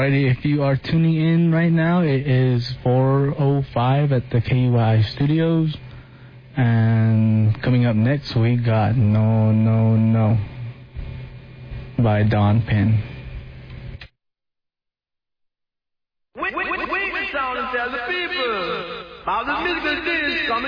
Alrighty, if you are tuning in right now, it is 4:05 at the KUI studios. And coming up next, we got No, No, No by Don Penn. We sound and tell the people how the music is coming.